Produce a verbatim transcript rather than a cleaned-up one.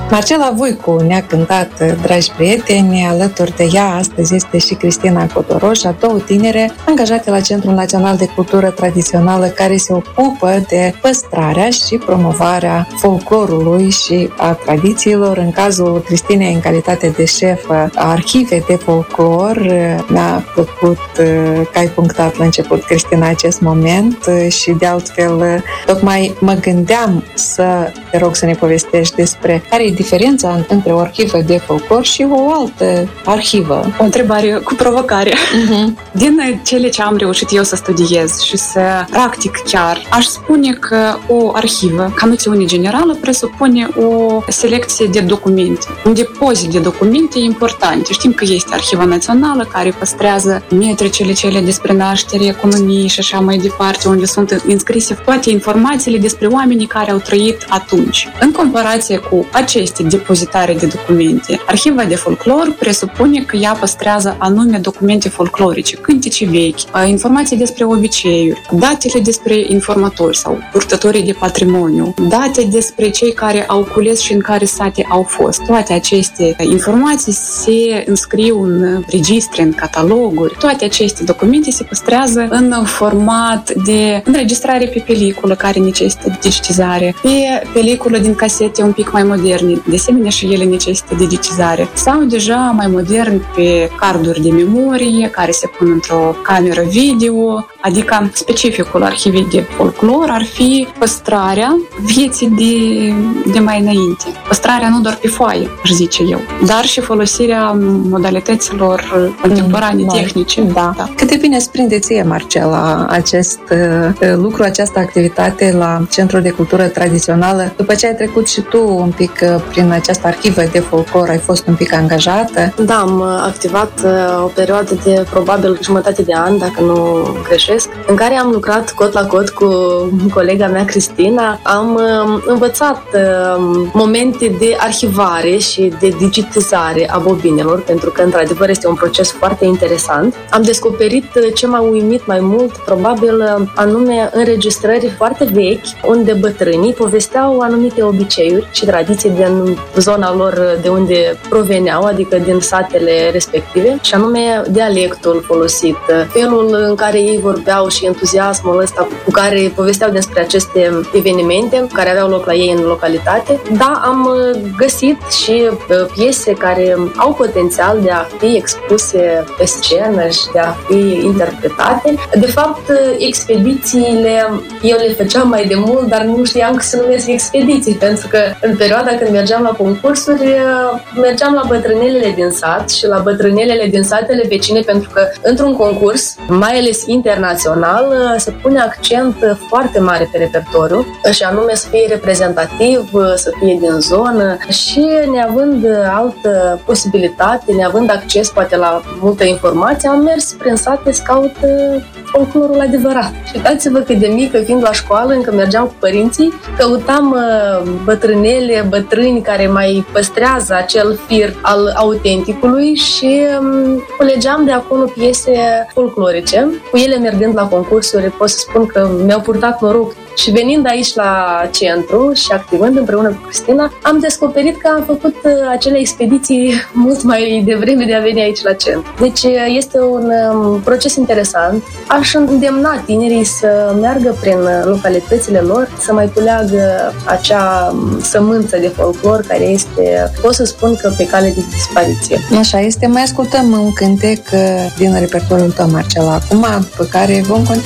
Marcela Voicu ne-a cântat, dragi prieteni, alături de ea astăzi este și Cristina Codoroșa, două tinere angajate la Centrul Național de Cultură Tradițională care se ocupă de păstrarea și promovarea folclorului și a tradițiilor. În cazul Cristinei, în calitate de șef a arhive de folclor, mi-a plăcut că ai punctat la început, Cristina, acest moment și de altfel tocmai mă gândeam să te rog să ne povestești despre care e diferența între o arhivă de folclor și o altă arhivă. O întrebare cu provocare. Uh-huh. Din cele ce am reușit eu să studiez și să practic chiar, aș spune că o arhivă, ca noțiune generală, presupune o selecție de documente, un depozit de documente importante. Știm că este Arhiva Națională, care păstrează metricele cele despre naștere, economie și așa mai departe, unde sunt înscrise toate informațiile despre oamenii care au trăit atunci. În comparație cu aceste depozitare de documente, Arhiva de folclor presupune că ea păstrează anume documente folclorice, cântece vechi, informații despre obiceiuri, datele despre informatori sau purtătorii de patrimoniu, date despre cei care au cules și în care sate au fost. Toate aceste informații se înscriu în registre, în cataloguri. Toate aceste documente se păstrează în format de înregistrare pe peliculă, care necesită digitizare, pe peliculă din casete un pic mai moderne, de asemenea și ele necesită digitizare, sau deja mai modern pe carduri de memorie care se pun într-o cameră video, adică specificul arhivei de folclor ar fi păstrarea vieții de, de mai înainte. Păstrarea nu doar pe foaie, aș zice eu, dar și folosirea modalităților contemporane, mm, tehnice. Da. Da. Cât de bine îți prinde ție, Marcela, acest uh, lucru, această activitate la Centrul de Cultură Tradițională? După ce ai trecut și tu un pic uh, prin această arhivă de folclor, ai fost un pic angajată? Da, am activat uh, o perioadă de probabil jumătate de an, dacă nu greșesc, în care am lucrat cot la cot cu colega mea, Cristina. Am uh, învățat uh, momente de arhivare și de digitizare a bobinelor, pentru că, într-adevăr, este un proces foarte interesant. Am descoperit ce m-a uimit mai mult, probabil, anume înregistrări foarte vechi, unde bătrânii povesteau anumite obiceiuri și tradiții din zona lor de unde proveneau, adică din satele respective, și anume dialectul folosit, felul în care ei vorbeau și entuziasmul ăsta cu care povesteau despre aceste evenimente care aveau loc la ei în localitate. Da, am găsit și piese care au potențial de a fi expuse pe scenă și de a fi interpretate. De fapt, expedițiile eu le făceam mai de mult, dar nu știam că se numesc expediții, pentru că în perioada când mergeam la concursuri, mergeam la bătrânelele din sat și la bătrânelele din satele vecine, pentru că într-un concurs, mai ales internațional, se pune accent foarte mare pe repertoriu și anume să fie reprezentativ, să fie din zonă și neavând altă posibilitate, neavând acces poate la multă informație, am mers prin sate să caut folclorul adevărat. Și uitați-vă cât de mică, fiind la școală, încă mergeam cu părinții, căutam bătrânele, bătrâni care mai păstrează acel fir al autenticului și culegeam de acolo piese folclorice. Cu ele mergând la concursuri, pot să spun că mi-au purtat noroc. Și venind aici la centru și activând împreună cu Cristina, am descoperit că am făcut acele expediții mult mai devreme de a veni aici la centru. Deci este un proces interesant. Aș îndemna tinerii să meargă prin localitățile lor, să mai culeagă acea sămânță de folclor care este, pot să spun că pe cale de dispariție. Așa este. Mai ascultăm un cântec din repertoriul tău, Marcela, acum, pe care vom continua